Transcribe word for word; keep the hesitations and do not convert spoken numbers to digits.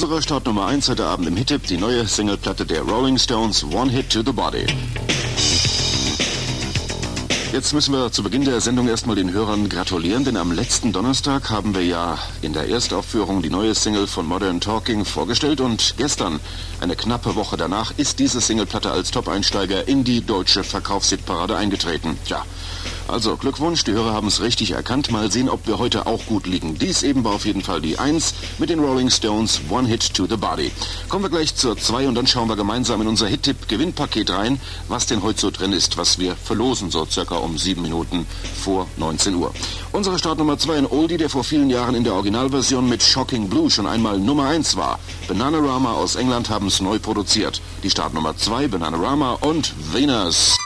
Unsere Startnummer eins heute Abend im Hit-Tipp, die neue Singleplatte der Rolling Stones, One Hit to the Body. Jetzt müssen wir zu Beginn der Sendung erstmal den Hörern gratulieren, denn am letzten Donnerstag haben wir ja in der Erstaufführung die neue Single von Modern Talking vorgestellt und gestern, eine knappe Woche danach, ist diese Singleplatte als Top-Einsteiger in die deutsche Verkaufshitparade eingetreten. Tja, also Glückwunsch, die Hörer haben es richtig erkannt. Mal sehen, ob wir heute auch gut liegen. Dies eben war auf jeden Fall die eins mit den Rolling Stones, One Hit to the Body. Kommen wir gleich zur zwei und dann schauen wir gemeinsam in unser Hit-Tipp-Gewinnpaket rein, was denn heute so drin ist, was wir verlosen, so circa um sieben Minuten vor neunzehn Uhr. Unsere Startnummer zwei, ein Oldie, der vor vielen Jahren in der Originalversion mit Shocking Blue schon einmal Nummer eins war. Bananarama aus England haben es neu produziert. Die Startnummer zwei, Bananarama und Venus.